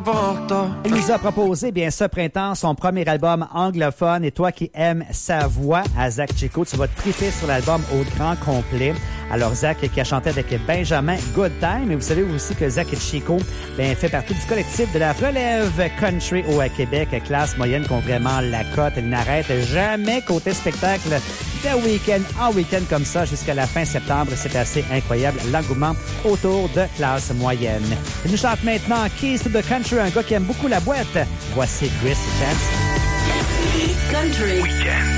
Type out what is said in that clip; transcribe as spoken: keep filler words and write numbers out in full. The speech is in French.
importa. Il nous a proposé, bien, ce printemps, son premier album anglophone. Et toi qui aimes sa voix, à Zach Chico, tu vas te triper sur l'album au grand complet. Alors, Zach qui a chanté avec Benjamin Good Time. Et vous savez aussi que Zach Chico, bien, fait partie du collectif de la relève country au Québec. Classe moyenne qui ont vraiment la cote. Elle n'arrête jamais côté spectacle de week-end en week-end comme ça jusqu'à la fin septembre. C'est assez incroyable l'engouement autour de classe moyenne. Il nous chante maintenant Keys to the Country, un gars qui aime beaucoup la boîte. Voici Chris Chance. Country. Weekend.